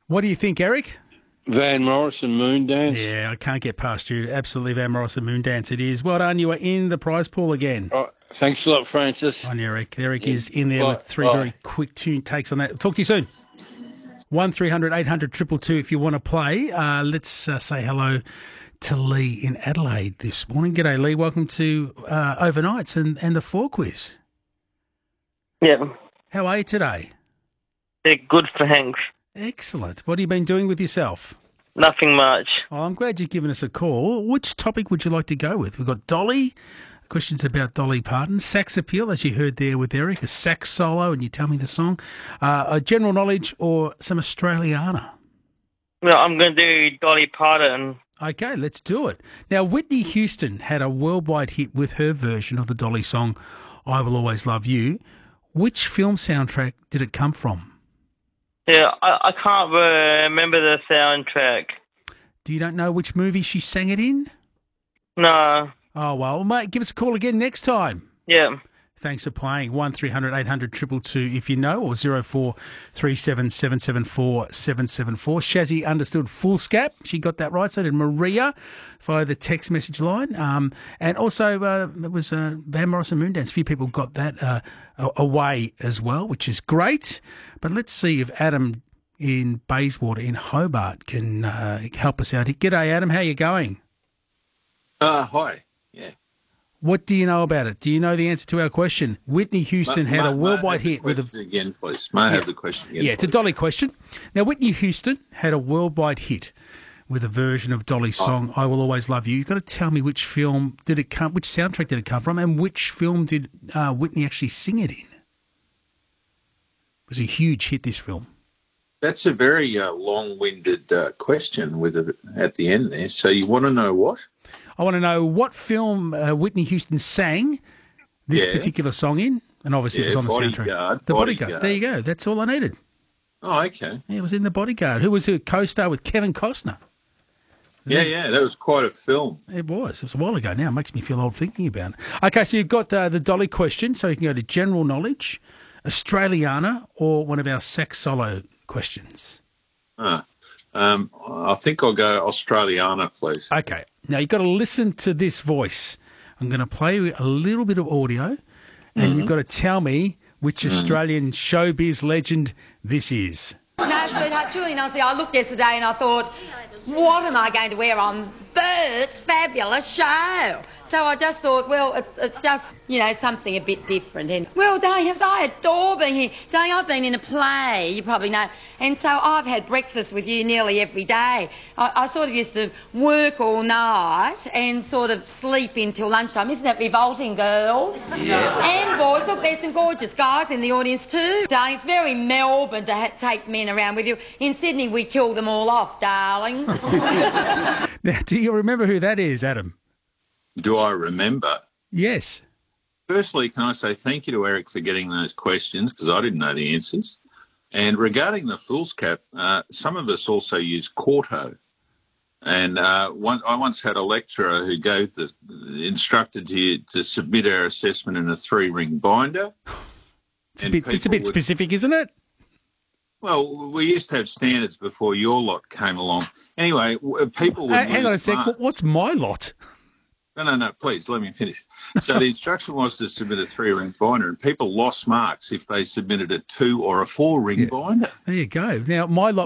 What do you think, Eric? Van Morrison Moondance. Yeah, I can't get past you. Absolutely Van Morrison Moondance it is. Well done, you are in the prize pool again. Oh, thanks a lot, Francis. On Eric. Eric is in there with three very quick takes on that. Talk to you soon. 1300 800 222 if you want to play. Let's say hello to Lee in Adelaide this morning. G'day, Lee. Welcome to Overnights and the 4 quiz. Yeah. How are you today? Yeah, good, thanks. Excellent. What have you been doing with yourself? Nothing much. Oh, I'm glad you've given us a call. Which topic would you like to go with? We've got Dolly. Questions about Dolly Parton. Sax appeal, as you heard there with Eric. A sax solo, and you tell me the song. A general knowledge or some Australiana? Well, I'm going to do Dolly Parton. Okay, let's do it. Now, Whitney Houston had a worldwide hit with her version of the Dolly song, I Will Always Love You. Which film soundtrack did it come from? Yeah, I can't remember the soundtrack. You don't know which movie she sang it in? No. Oh, well, mate, give us a call again next time. Yeah. Thanks for playing. 1300 800 222 if you know, or 0437 774 774. Shazzy understood foolscap. She got that right. So did Maria via the text message line. And also it was Van Morrison Moondance. A few people got that away as well, which is great. But let's see if Adam in Bayswater in Hobart can help us out. G'day, Adam. How you going? Hi. Yeah. What do you know about it? Do you know the answer to our question? Whitney Houston had a worldwide hit with a... Again, please. May I have the question again? Yeah, it's a Dolly question. Now, Whitney Houston had a worldwide hit with a version of Dolly's song, I Will Always Love You. You've got to tell me which film did it come, which soundtrack did it come from, and which film did Whitney actually sing it in? It was a huge hit, this film. That's a very long-winded question with at the end there. So you want to know what? I want to know what film Whitney Houston sang this particular song in, and obviously it was on the soundtrack. The Bodyguard. There you go. That's all I needed. Oh, okay. Yeah, it was in The Bodyguard. Who was her co-star with Kevin Costner? Yeah, that was quite a film. It was. It was a while ago now. It makes me feel old thinking about it. Okay, so you've got the Dolly question, so you can go to general knowledge, Australiana, or one of our sax solo questions. I think I'll go Australiana, please. Okay. Now, you've got to listen to this voice. I'm going to play a little bit of audio, and you've got to tell me which Australian showbiz legend this is. No, sweetheart, truly and honestly, I looked yesterday and I thought, what am I going to wear on Bert's fabulous show? So I just thought, well, it's just, something a bit different. And, well, Dave, I adore being here. Dave, I've been in a play, you probably know, and so I've had breakfast with you nearly every day. I sort of used to work all night and sort of sleep until lunchtime. Isn't that revolting, girls? Yeah. And boys, look, there's some gorgeous guys in the audience too. Darling, it's very Melbourne to take men around with you. In Sydney, we kill them all off, darling. Now, do you remember who that is, Adam? Do I remember? Yes. Firstly, can I say thank you to Eric for getting those questions, because I didn't know the answers. And regarding the fool's cap, some of us also use quarto. And I once had a lecturer who instructed you to submit our assessment in a 3-ring binder. It's a bit specific, isn't it? Well, we used to have standards before your lot came along. Anyway, people would hang on a sec. What's my lot? No, please, let me finish. So the instruction was to submit a 3-ring binder, and people lost marks if they submitted a 2 or a 4-ring binder. There you go. Now, my lot